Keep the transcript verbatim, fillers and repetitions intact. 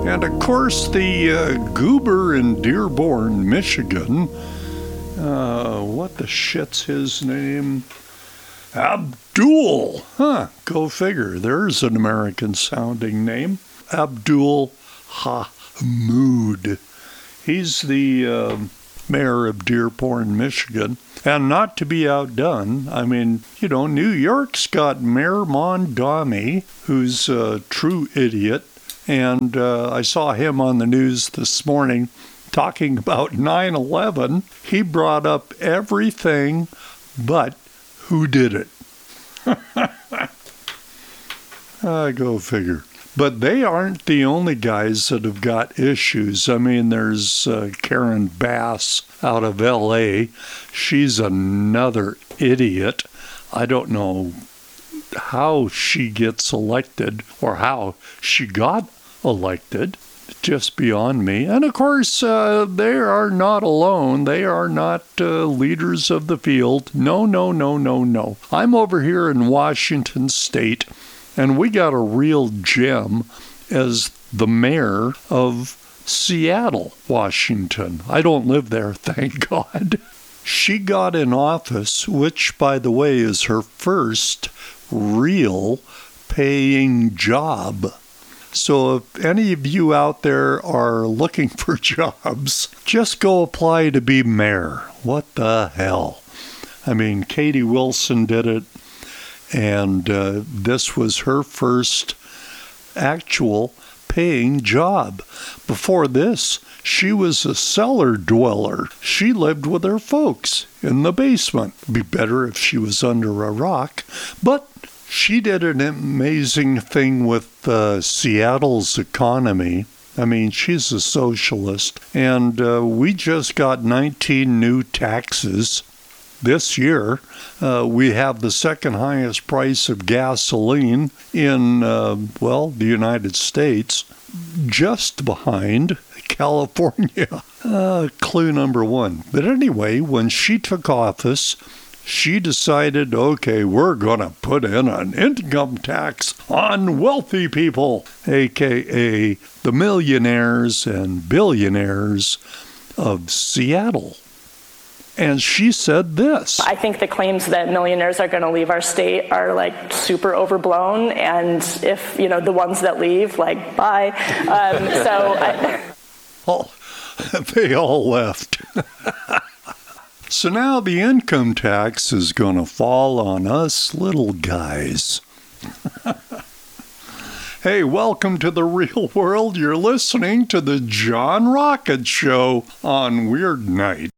And of course, the uh, goober in Dearborn, Michigan, uh, what the shit's his name? Abdul. Huh, go figure. There's an American-sounding name. Abdul Hamid. He's the uh, mayor of Dearborn, Michigan. And not to be outdone, I mean, you know, New York's got Mayor Mondami, who's a true idiot. And uh, I saw him on the news this morning talking about nine eleven. He brought up everything but who did it. I go figure. But they aren't the only guys that have got issues. I mean, there's uh, Karen Bass out of L A. She's another idiot. I don't know how she gets elected or how she got elected. Just beyond me. And of course, uh, they are not alone. They are not uh, leaders of the field. No, no, no, no, no. I'm over here in Washington State, and we got a real gem as the mayor of Seattle, Washington. I don't live there, thank God. She got in office, which, by the way, is her first real paying job. So if any of you out there are looking for jobs, just go apply to be mayor. What the hell? I mean, Katie Wilson did it, and uh, this was her first actual paying job. Before this, she was a cellar dweller. She lived with her folks in the basement. It'd be better if she was under a rock, but she did an amazing thing with uh, Seattle's economy. I mean, she's a socialist, and uh, we just got nineteen new taxes this year. Uh, we have the second highest price of gasoline in, uh, well, the United States, just behind California. Uh, clue number one. But anyway, when she took office, she decided, okay, we're going to put in an income tax on wealthy people, a k a the millionaires and billionaires of Seattle. And she said this. I think the claims that millionaires are going to leave our state are like super overblown. And if, you know, the ones that leave, like, bye. Um, so I... Oh, they all left. So now the income tax is going to fall on us little guys. Hey, welcome to the real world. You're listening to the John Rocket Show on Weird Night.